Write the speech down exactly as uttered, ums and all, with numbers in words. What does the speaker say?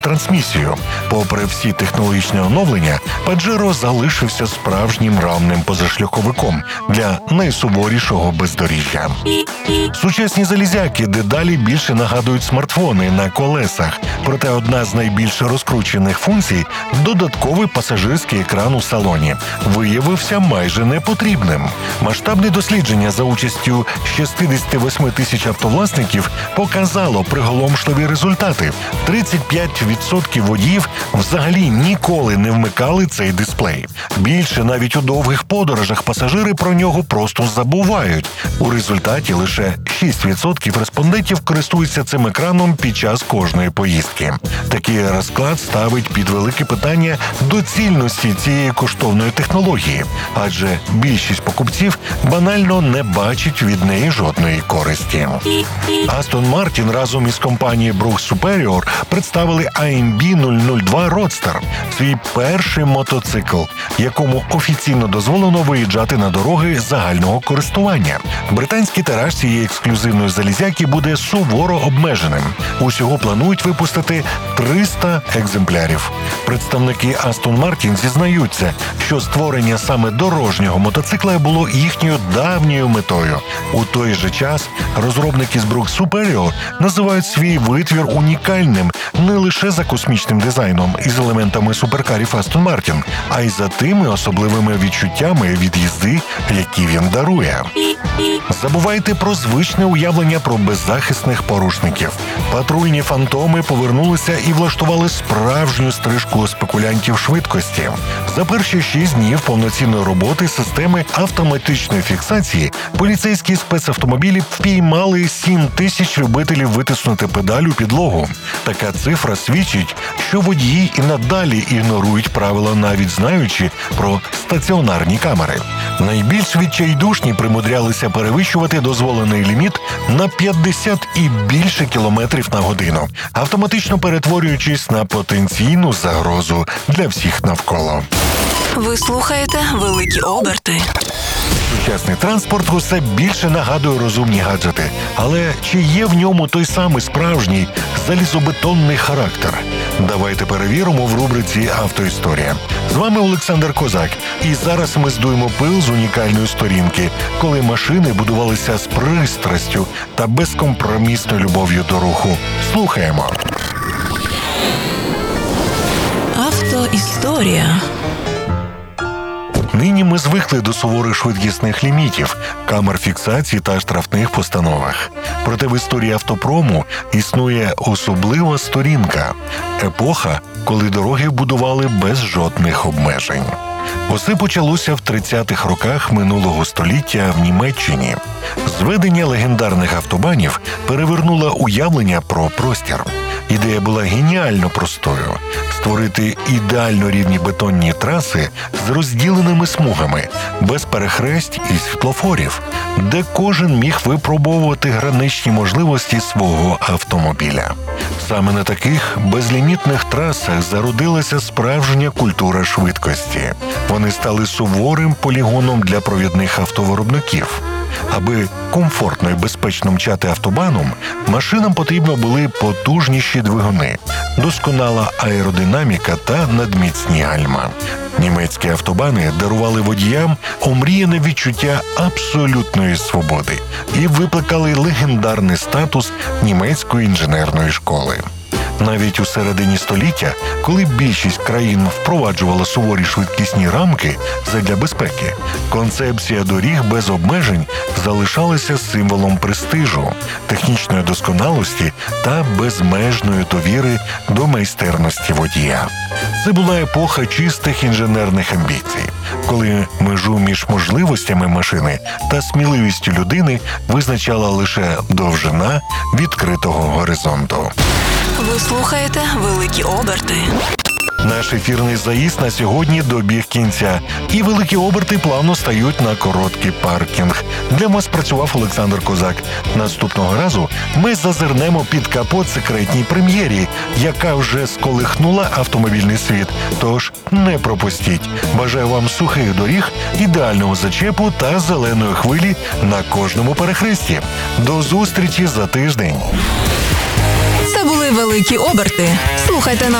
трансмісію. Попри всі технологічні оновлення, Паджеро залишився справжнім равним позашляховиком для найсуворішого бездоріжжя. Сучасні залізяки дедалі більше нагадують смартфони на колесах, проте одна з найбільш розкручених функцій – додатковий пасажирський екран у салоні – виявився майже непотрібним. Масштабне дослідження за участю шістдесят вісім тисяч автовласників показало приголомшливі результати. тридцять п'ять відсотків водіїв взагалі ніколи не вмикали цей дисплей. Більше навіть у довгих подорожах пасажири про нього просто забувають. У результаті лише шість відсотків респондентів користуються цим екраном під час кожної поїздки. Такий розклад ставить під велике питання доцільності цієї коштовної технології, адже більшість покупців банально не бачить від неї жодної користі. Aston Martin разом із компанією Brooks Superior представили ей ем бі нуль нуль два Roadster – свій перший мотоцикл, якому офіційно дозволено виїжджати на дороги загального користування. Британський тираж цієї ексклюзивної залізяки буде суворо обмеженим. Усього планують випустити триста екземплярів. Представники Aston Martin зізнаються, що створення саме дорожнього мотоцикла було їхньою давньою метою. У той же час розробники з Brooks Superior називають свій витвір унікальним не лише за космічним дизайном із елементами суперкарів Aston Martin, а й за тими особливими відчуттями від їзди, які він дарує. Забувайте про звичне уявлення про беззахисних порушників. Патрульні фантоми повернулися і влаштували справжню стрижку спекулянтів швидкості. За перші шість днів повноцінної роботи системи автоматичної фіксації поліцейські спецавтомобілі впіймали сім тисяч любителів витиснути педаль у підлогу. Така цифра свідчить, що водії і надалі ігнорують правила, навіть знаючи про стаціонарні камери. Найбільш відчайдушні примудрялися перевищувати дозволений ліміт на п'ятдесят і більше кілометрів на годину, автоматично перетворюючись на потенційну загрозу для всіх навколо. Ви слухаєте «Великі оберти». Сучасний транспорт усе більше нагадує розумні гаджети. Але чи є в ньому той самий справжній залізобетонний характер? Давайте перевіримо в рубриці «Автоісторія». З вами Олександр Козак. І зараз ми здуємо пил з унікальної сторінки, коли машини будувалися з пристрастю та безкомпромісною любов'ю до руху. Слухаємо. Автоісторія. Нині ми звикли до суворих швидкісних лімітів, камер фіксації та штрафних постановах. Проте в історії автопрому існує особлива сторінка – епоха, коли дороги будували без жодних обмежень. Усе почалося в тридцятих роках минулого століття в Німеччині. Зведення легендарних автобанів перевернуло уявлення про простір. Ідея була геніально простою – створити ідеально рівні бетонні траси з розділеними смугами, без перехресть і світлофорів, де кожен міг випробовувати граничні можливості свого автомобіля. Саме на таких безлімітних трасах зародилася справжня культура швидкості. Вони стали суворим полігоном для провідних автовиробників. Аби комфортно і безпечно мчати автобаном, машинам потрібно були потужніші двигуни, досконала аеродинаміка та надміцні гальма. Німецькі автобани дарували водіям омріяне відчуття абсолютної свободи і викликали легендарний статус німецької інженерної школи. Навіть у середині століття, коли більшість країн впроваджувала суворі швидкісні рамки задля безпеки, концепція доріг без обмежень залишалася символом престижу, технічної досконалості та безмежної довіри до майстерності водія. Це була епоха чистих інженерних амбіцій, коли межу між можливостями машини та сміливістю людини визначала лише довжина відкритого горизонту. Ви слухаєте «Великі оберти». Наш ефірний заїзд на сьогодні добіг кінця, і великі оберти плавно стають на короткий паркінг. Для вас працював Олександр Козак. Наступного разу ми зазирнемо під капот секретній прем'єрі, яка вже сколихнула автомобільний світ. Тож не пропустіть. Бажаю вам сухих доріг, ідеального зачепу та зеленої хвилі на кожному перехресті. До зустрічі за тиждень. Це були великі оберти. Слухайте на